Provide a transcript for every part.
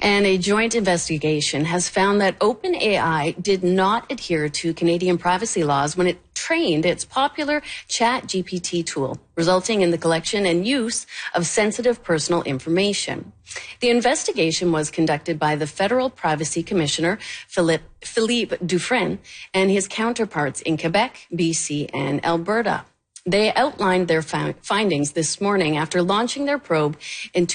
And a joint investigation has found that OpenAI did not adhere to Canadian privacy laws when it trained its popular ChatGPT tool, resulting in the collection and use of sensitive personal information. The investigation was conducted by the Federal Privacy Commissioner, Philippe Dufresne, and his counterparts in Quebec, BC, and Alberta. They outlined their findings this morning after launching their probe in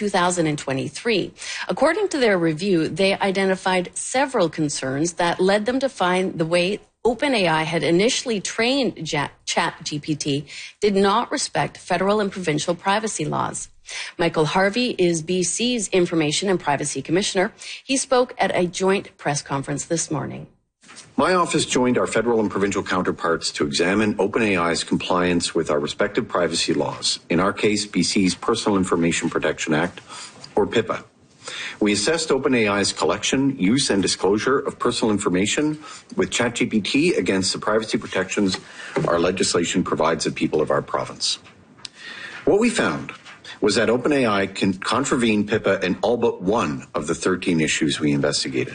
2023. According to their review, they identified several concerns that led them to find the way OpenAI had initially trained ChatGPT did not respect federal and provincial privacy laws. Michael Harvey is BC's Information and Privacy Commissioner. He spoke at a joint press conference this morning. My office joined our federal and provincial counterparts to examine OpenAI's compliance with our respective privacy laws, in our case, BC's Personal Information Protection Act, or PIPA. We assessed OpenAI's collection, use, and disclosure of personal information with ChatGPT against the privacy protections our legislation provides the people of our province. What we found was that OpenAI can contravene PIPA in all but one of the 13 issues we investigated.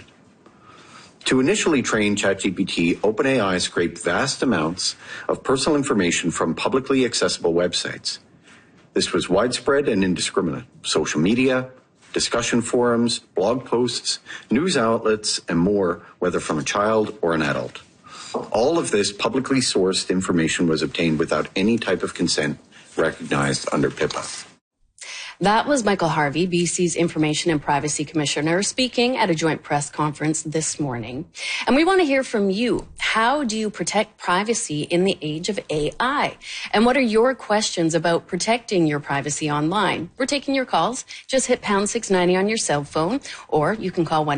To initially train ChatGPT, OpenAI scraped vast amounts of personal information from publicly accessible websites. This was widespread and indiscriminate. Social media, discussion forums, blog posts, news outlets, and more, whether from a child or an adult. All of this publicly sourced information was obtained without any type of consent recognized under PIPA. That was Michael Harvey, BC's Information and Privacy Commissioner, speaking at a joint press conference this morning. And we want to hear from you. How do you protect privacy in the age of AI? And what are your questions about protecting your privacy online? We're taking your calls. Just hit pound 690 on your cell phone, or you can call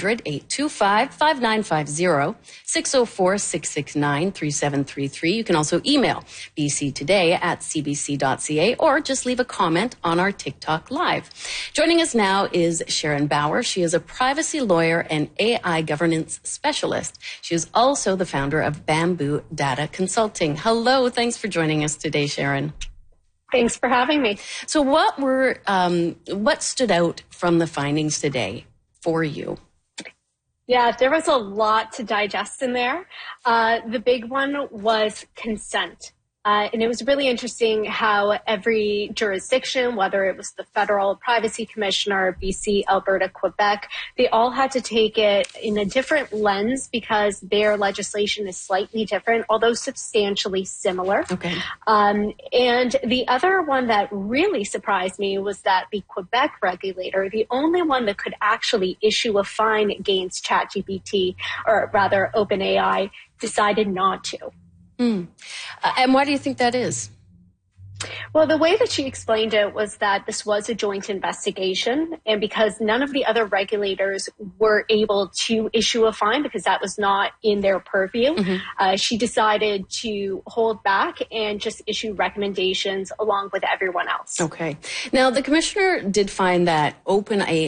1-800-825-5950, 604-669-3733. You can also email bctoday@cbc.ca, or just leave a comment on our TikTok Live. Joining us now is Sharon Bauer. She is a privacy lawyer and AI governance specialist. She is also the founder of Bamboo Data Consulting. Hello, thanks for joining us today, Sharon. Thanks for having me. So what stood out from the findings today for you? Yeah, there was a lot to digest in there. The big one was consent. And it was really interesting how every jurisdiction, whether it was the Federal Privacy Commissioner, BC, Alberta, Quebec, they all had to take it in a different lens because their legislation is slightly different, although substantially similar. Okay. And the other one that really surprised me was that the Quebec regulator, the only one that could actually issue a fine against ChatGPT, or rather OpenAI, decided not to. And why do you think that is? Well, the way that she explained it was that this was a joint investigation, and because none of the other regulators were able to issue a fine because that was not in their purview, she decided to hold back and just issue recommendations along with everyone else. Okay. Now, the commissioner did find that OpenAI